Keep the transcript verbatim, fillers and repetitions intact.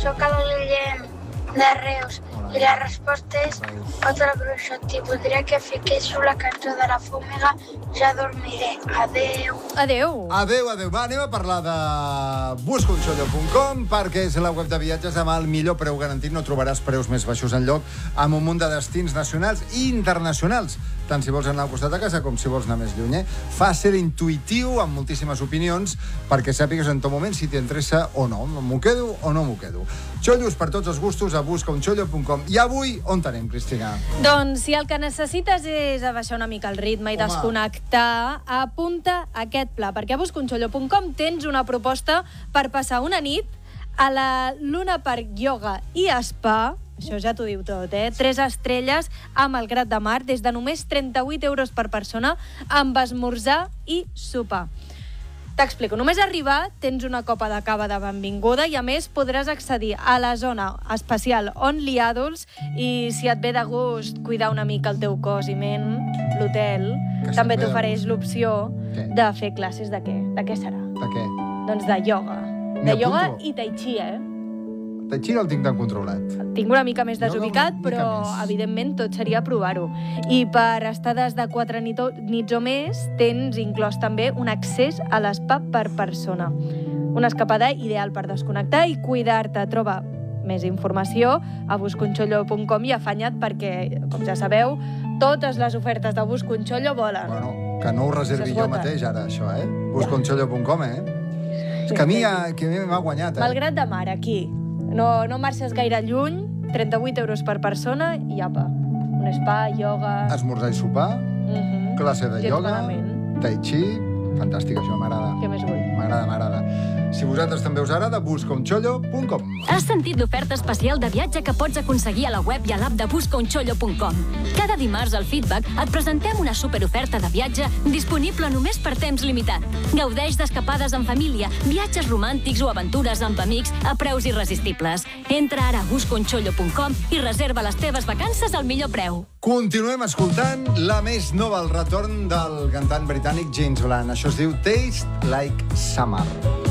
Soc el Guillem de Reus i la resposta és Otro Bruixotti. Voldria que fiquéssiu la cançó de la Fòmiga Ja dormiré. Adeu. Adeu. Adeu, adeu. Va, anem a parlar de busca un xollo punt com perquè és la web de viatges amb el millor preu garantit. No trobaràs preus més baixos enlloc, amb un munt de destins nacionals i internacionals, tant si vols anar al costat de casa com si vols anar més lluny. Eh? Fàcil, intuïtiu, amb moltíssimes opinions, perquè sàpigues en tot moment si t'interessa o no. M'ho quedo o no m'ho quedo. Xollos per tots els gustos a busca un xollo punt com. I avui, on anem, Cristina? Doncs si el que necessites és abaixar una mica el ritme i Home. desconnectar, apunta aquest pla, perquè a busca un xollo punt com tens una proposta per passar una nit a la Luna Park Yoga i Spa. Això ja t'ho diu tot, eh? Tres estrelles a Malgrat de Mar, des de només trenta-vuit euros per persona, amb esmorzar i sopar. T'explico, només arribar tens una copa de cava de benvinguda i a més podràs accedir a la zona especial Only Adults i si et ve de gust cuidar una mica el teu cos i ment, l'hotel Que també se't ve de t'ofereix gust. l'opció Què? de fer classes de què? De què serà? De què? Doncs de ioga. M'hi De ioga apunto. i tai chi, eh? Tai chi el tinc tan controlat. Tinc una mica més Ioga desubicat, una mica però més. evidentment tot seria provar-ho. I per estades de quatre nito- nits o més tens inclòs també un accés a l'espa per persona. Una escapada ideal per desconnectar i cuidar-te. Troba més informació a busca un xollo punt com i afanya't perquè, com ja sabeu, totes les ofertes de Busca un xollo volen. Bueno, que no ho reservi jo S'esgoten. mateix ara, això, eh? busca un xollo punt com, eh? És que a mi, ja- que a mi m'ha guanyat, eh? Malgrat de Mar, aquí. No, no marxes gaire lluny, trenta-vuit euros per persona i apa. Un spa, ioga... Esmorzar i sopar, Mhm. classe de Gens ioga, malament. tai chi... Fantàstic, això m'agrada. Què més vull? M'agrada, m'agrada. Si vosaltres també us agrada, busca un xollo punt com. Has sentit l'oferta especial de viatge que pots aconseguir a la web i a l'app de busca un xollo punt com. Cada dimarts al Feedback et presentem una superoferta de viatge disponible només per temps limitat. Gaudeix d'escapades en família, viatges romàntics o aventures amb amics a preus irresistibles. Entra ara a busca un xollo punt com i reserva les teves vacances al millor preu. Continuem escoltant la més nova, el retorn del cantant britànic James Blunt. Això es diu Taste Like Summer.